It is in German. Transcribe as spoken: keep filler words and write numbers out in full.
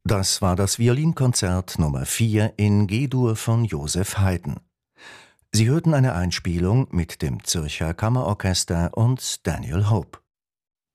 Das war das Violinkonzert Nummer vier in G-Dur von Joseph Haydn. Sie hörten eine Einspielung mit dem Zürcher Kammerorchester und Daniel Hope.